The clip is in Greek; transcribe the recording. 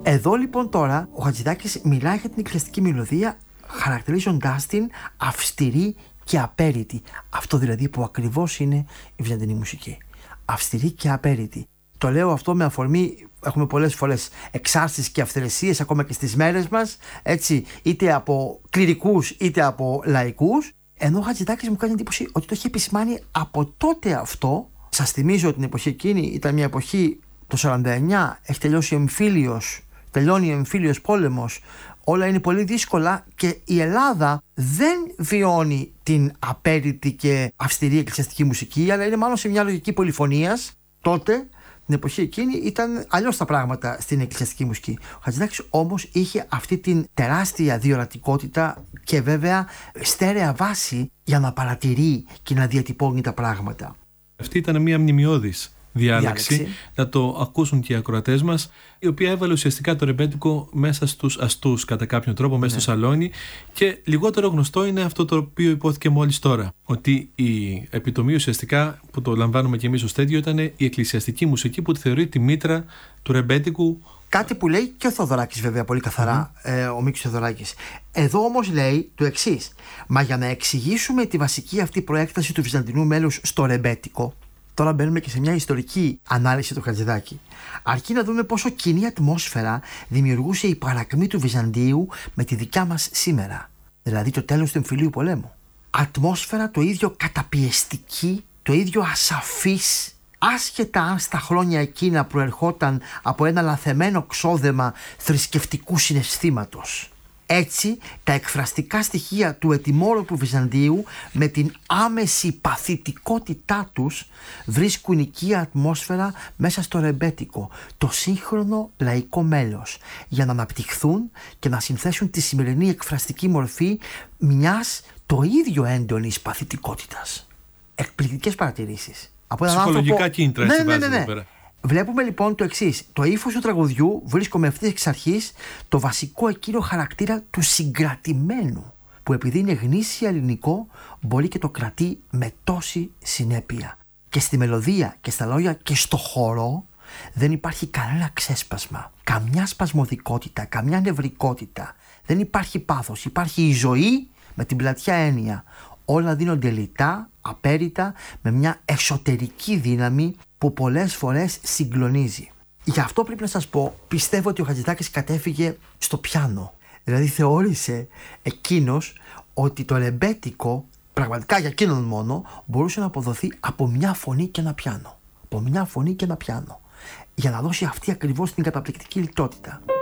Εδώ λοιπόν τώρα ο Χατζηδάκης μιλάει για την εκκλησιαστική μελωδία, χαρακτηρίζοντάς την αυστηρή και απέριτη. Αυτό δηλαδή που ακριβώς είναι η βυζαντινή μουσική. Αυστηρή και απέριτη. Το λέω αυτό με αφορμή, έχουμε πολλές φορές εξάρσεις και αυθαιρεσίες ακόμα και στις μέρες μας, έτσι, είτε από κληρικούς είτε από λαϊκούς. Ενώ ο Χατζηδάκης μου κάνει εντύπωση ότι το έχει επισημάνει από τότε αυτό. Σας θυμίζω ότι την εποχή εκείνη ήταν μια εποχή, το 49, έχει τελειώσει ο εμφύλιος, τελειώνει ο εμφύλιος πόλεμος. Όλα είναι πολύ δύσκολα και η Ελλάδα δεν βιώνει την απέριτη και αυστηρή εκκλησιαστική μουσική, αλλά είναι μάλλον σε μια λογική πολυφωνίας. Τότε, την εποχή εκείνη, ήταν αλλιώς τα πράγματα στην εκκλησιαστική μουσική. Ο Χατζηδάκης όμως είχε αυτή την τεράστια διορατικότητα και βέβαια στέρεα βάση για να παρατηρεί και να διατυπώνει τα πράγματα. Αυτή ήταν μια μνημειώδης διάλεξη, να το ακούσουν και οι ακροατές μας, η οποία έβαλε ουσιαστικά το ρεμπέτικο μέσα στους αστούς κατά κάποιο τρόπο, μέσα στο σαλόνι, και λιγότερο γνωστό είναι αυτό το οποίο υπόθηκε μόλις τώρα, ότι η επιτομή ουσιαστικά που το λαμβάνουμε και εμείς ως τέτοιο ήταν η εκκλησιαστική μουσική που τη θεωρεί τη μήτρα του ρεμπέτικου. Κάτι που λέει και ο Θοδωράκης βέβαια πολύ καθαρά, ο Μίκης Θοδωράκης. Εδώ όμως λέει το εξής: μα για να εξηγήσουμε τη βασική αυτή προέκταση του βυζαντινού μέλους στο ρεμπέτικο, τώρα μπαίνουμε και σε μια ιστορική ανάλυση του Χατζηδάκη. Αρκεί να δούμε πόσο κοινή ατμόσφαιρα δημιουργούσε η παρακμή του Βυζαντίου με τη δικιά μας σήμερα, δηλαδή το τέλος του εμφυλίου πολέμου. Ατμόσφαιρα το ίδιο καταπιεστική, το ίδιο ασαφής, άσχετα αν στα χρόνια εκείνα προερχόταν από ένα λαθεμένο ξόδεμα θρησκευτικού συναισθήματος. Έτσι, τα εκφραστικά στοιχεία του ετοιμόρροπου Βυζαντίου με την άμεση παθητικότητά τους βρίσκουν οικία ατμόσφαιρα μέσα στο ρεμπέτικο, το σύγχρονο λαϊκό μέλος, για να αναπτυχθούν και να συνθέσουν τη σημερινή εκφραστική μορφή μιας το ίδιο έντονης παθητικότητας. Εκπληκτικές παρατηρήσεις. Ψυχολογικά κίνητρα έτσι βάζουν εδώ πέρα. Βλέπουμε λοιπόν το εξής: το ύφος του τραγουδιού βρίσκουμε ευθύς εξ αρχής το βασικό εκείνο χαρακτήρα του συγκρατημένου, που επειδή είναι γνήσια ελληνικό μπορεί και το κρατεί με τόση συνέπεια. Και στη μελωδία και στα λόγια και στο χορό δεν υπάρχει κανένα ξέσπασμα, καμιά σπασμωδικότητα, καμιά νευρικότητα. Δεν υπάρχει πάθος, υπάρχει η ζωή με την πλατιά έννοια. Όλα δίνονται λιτά, απέριτα, με μια εσωτερική δύναμη που πολλές φορές συγκλονίζει. Γι' αυτό πρέπει να σας πω, πιστεύω ότι ο Χατζηδάκης κατέφυγε στο πιάνο. Δηλαδή θεώρησε εκείνος ότι το ρεμπέτικο, πραγματικά για εκείνον μόνο, μπορούσε να αποδοθεί από μια φωνή και ένα πιάνο. Από μια φωνή και ένα πιάνο. Για να δώσει αυτή ακριβώς την καταπληκτική λιτότητα.